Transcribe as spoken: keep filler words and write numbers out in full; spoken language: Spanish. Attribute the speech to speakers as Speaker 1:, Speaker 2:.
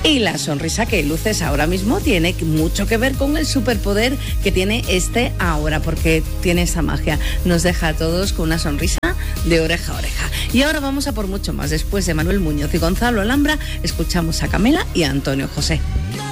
Speaker 1: Y la sonrisa que luces ahora mismo tiene mucho que ver con el superpoder que tiene este ahora, porque tiene esa magia. Nos deja a todos con una sonrisa de oreja a oreja. Y ahora vamos a por mucho más. Después de Manuel Muñoz y Gonzalo Alhambra, escuchamos a Camela y a Antonio José.